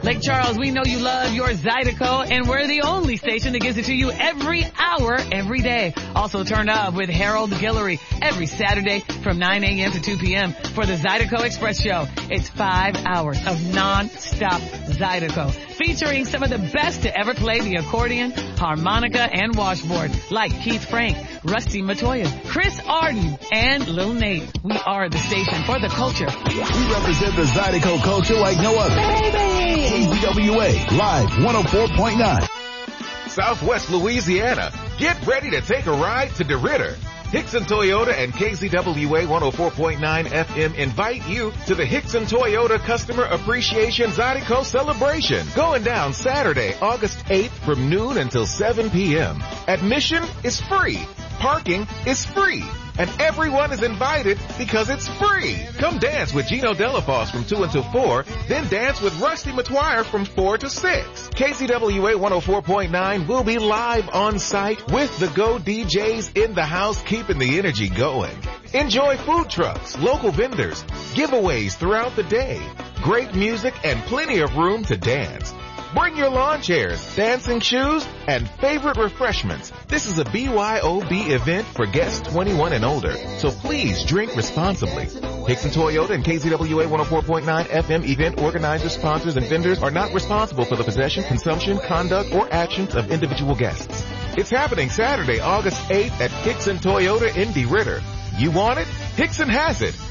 Lake Charles, we know you love your Zydeco, and we're the only station that gives it to you every hour, every day. Also turn up with Harold Guillory every Saturday from 9 a.m. to 2 p.m. for the Zydeco Express Show. It's 5 hours of non-stop Zydeco, featuring some of the best to ever play the accordion, harmonica, and washboard, like Keith Frank, Rusty Matoya, Chris Arden, and Lil Nate. We are the station for the culture. We represent the Zydeco culture like no other. Baby! KZWA, Live 104.9. Southwest Louisiana, get ready to take a ride to DeRidder. Hickson Toyota and KZWA 104.9 FM invite you to the Hickson Toyota Customer Appreciation Zydeco Celebration, going down Saturday, August 8th from noon until 7 p.m. Admission is free. Parking is free. And everyone is invited because it's free. Come dance with Gino Delafos from 2 until 4, then dance with Rusty McGuire from 4 to 6. KZWA 104.9 will be live on site with the Go DJs in the house, keeping the energy going. Enjoy food trucks, local vendors, giveaways throughout the day, great music, and plenty of room to dance. Bring your lawn chairs, dancing shoes, and favorite refreshments. This is a BYOB event for guests 21 and older, so please drink responsibly. Hickson Toyota and KZWA 104.9 FM event organizers, sponsors, and vendors are not responsible for the possession, consumption, conduct, or actions of individual guests. It's happening Saturday, August 8th at Hickson Toyota in DeRidder. You want it? Hickson has it.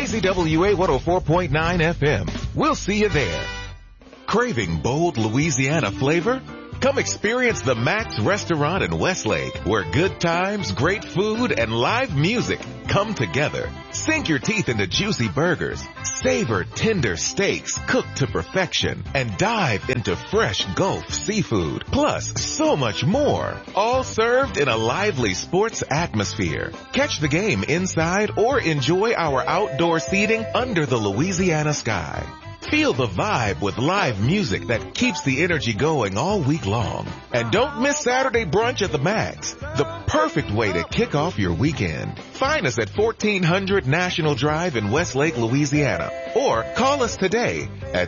KZWA 104.9 FM. We'll see you there. Craving bold Louisiana flavor? Come experience the Max Restaurant in Westlake, where good times, great food, and live music come together. Sink your teeth into juicy burgers, savor tender steaks cooked to perfection, and dive into fresh Gulf seafood. Plus, so much more. All served in a lively sports atmosphere. Catch the game inside or enjoy our outdoor seating under the Louisiana sky. Feel the vibe with live music that keeps the energy going all week long. And don't miss Saturday brunch at the Max, the perfect way to kick off your weekend. Find us at 1400 National Drive in Westlake, Louisiana, or call us today at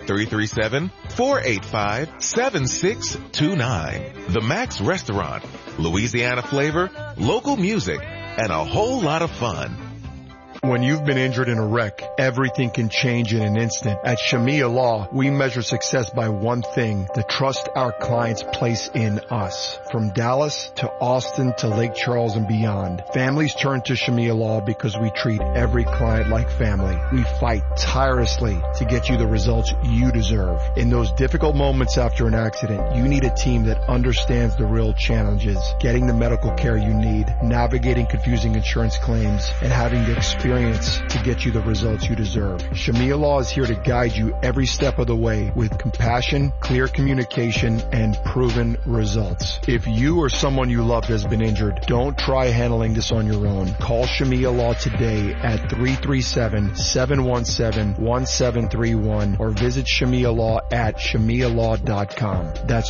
337-485-7629. The Max Restaurant, Louisiana flavor, local music, and a whole lot of fun. When you've been injured in a wreck, everything can change in an instant. At Shamia Law, we measure success by one thing: the trust our clients place in us. From Dallas to Austin to Lake Charles and beyond, families turn to Shamia Law because we treat every client like family. We fight tirelessly to get you the results you deserve. In those difficult moments after an accident, you need a team that understands the real challenges: getting the medical care you need, navigating confusing insurance claims, and having the experience to get you the results you deserve. Shamia Law is here to guide you every step of the way with compassion, clear communication, and proven results. If you or someone you loved has been injured, don't try handling this on your own. Call Shamia Law today at 337-717-1731 or visit Shamia Law at shamialaw.com. That's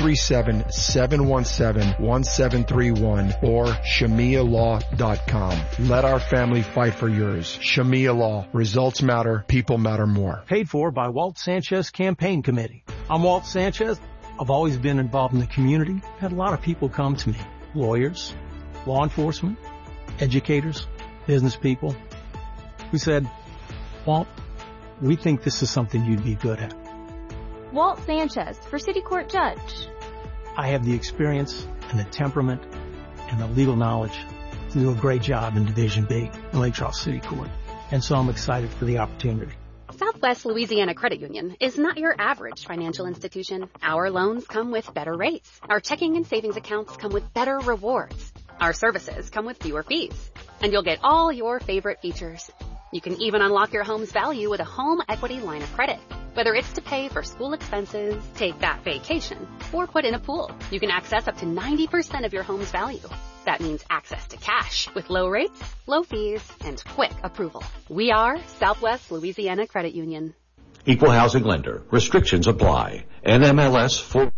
337-717-1731 or shamialaw.com. Let our family fight for yours. Shamia Law. Results matter. People matter more. Paid for by Walt Sanchez Campaign Committee. I'm Walt Sanchez. I've always been involved in the community. Had a lot of people come to me. Lawyers, law enforcement, educators, business people. Who said, Walt, we think this is something you'd be good at. Walt Sanchez for City Court Judge. I have the experience and the temperament and the legal knowledge to do a great job in Division B in Lake Charles City Court. And so I'm excited for the opportunity. Southwest Louisiana Credit Union is not your average financial institution. Our loans come with better rates. Our checking and savings accounts come with better rewards. Our services come with fewer fees. And you'll get all your favorite features. You can even unlock your home's value with a home equity line of credit. Whether it's to pay for school expenses, take that vacation, or put in a pool, you can access up to 90% of your home's value. That means access to cash with low rates, low fees, and quick approval. We are Southwest Louisiana Credit Union. Equal housing lender. Restrictions apply. NMLS 4.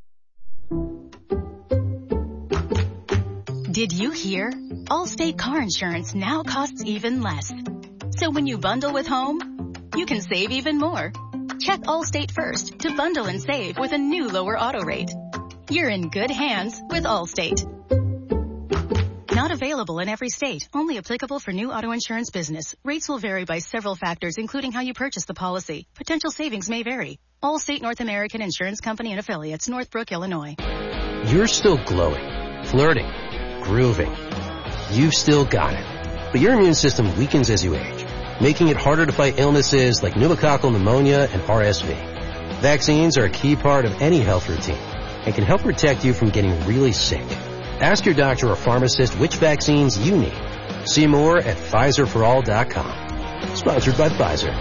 Did you hear? Allstate car insurance now costs even less. So when you bundle with home, you can save even more. Check Allstate first to bundle and save with a new lower auto rate. You're in good hands with Allstate. Not available in every state. Only applicable for new auto insurance business. Rates will vary by several factors, including how you purchase the policy. Potential savings may vary. Allstate North American Insurance Company and Affiliates, Northbrook, Illinois. You're still glowing, flirting, grooving. You've still got it. But your immune system weakens as you age, making it harder to fight illnesses like pneumococcal pneumonia and RSV. Vaccines are a key part of any health routine and can help protect you from getting really sick. Ask your doctor or pharmacist which vaccines you need. See more at PfizerForAll.com. Sponsored by Pfizer.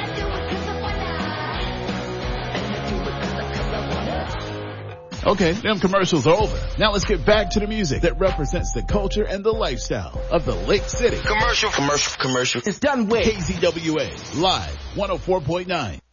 Okay, them commercials are over. Now let's get back to the music that represents the culture and the lifestyle of the Lake City. Commercial. It's done with KZWA Live 104.9.